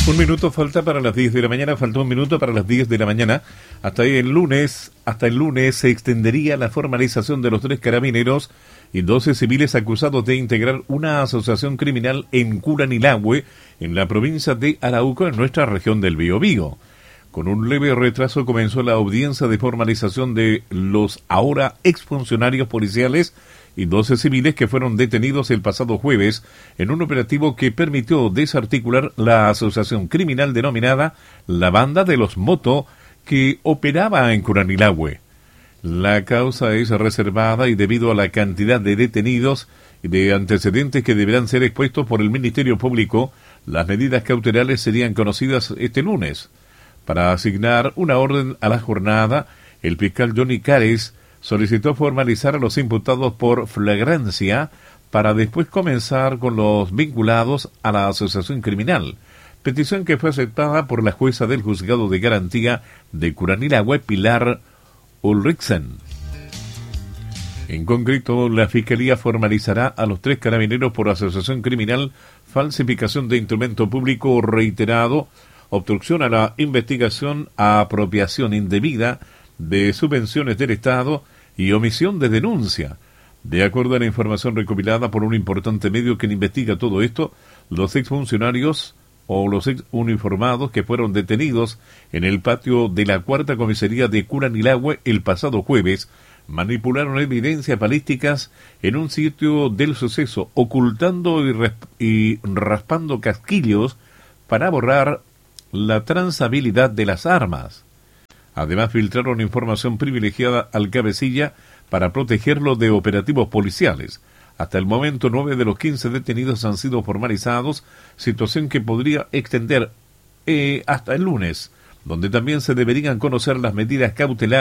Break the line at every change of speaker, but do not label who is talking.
Un minuto falta para las 10 de la mañana, falta un minuto para las 10 de la mañana. Hasta el lunes se extendería la formalización de los 3 carabineros y 12 civiles acusados de integrar una asociación criminal en Curanilahue, en la provincia de Arauco, en nuestra región del Biobío. Con un leve retraso comenzó la audiencia de formalización de los ahora exfuncionarios policiales y 12 civiles que fueron detenidos el pasado jueves en un operativo que permitió desarticular la asociación criminal denominada la Banda de los Moto, que operaba en Curanilahue. La causa es reservada y debido a la cantidad de detenidos y de antecedentes que deberán ser expuestos por el Ministerio Público, las medidas cautelares serían conocidas este lunes. Para asignar una orden a la jornada, el fiscal Johnny Cares solicitó formalizar a los imputados por flagrancia para después comenzar con los vinculados a la asociación criminal, petición que fue aceptada por la jueza del Juzgado de Garantía de Curanilahue, Pilar Ulrichsen. En concreto, la Fiscalía formalizará a los 3 carabineros por asociación criminal, falsificación de instrumento público reiterado, obstrucción a la investigación, apropiación indebida de subvenciones del Estado y omisión de denuncia. De acuerdo a la información recopilada por un importante medio que investiga todo esto, los exfuncionarios o los exuniformados que fueron detenidos en el patio de la 4ª comisaría de Curanilahue el pasado jueves manipularon evidencias balísticas en un sitio del suceso, ocultando y raspando casquillos para borrar la trazabilidad de las armas. Además, filtraron información privilegiada al cabecilla para protegerlo de operativos policiales. Hasta el momento, 9 de los 15 detenidos han sido formalizados, situación que podría extender hasta el lunes, donde también se deberían conocer las medidas cautelares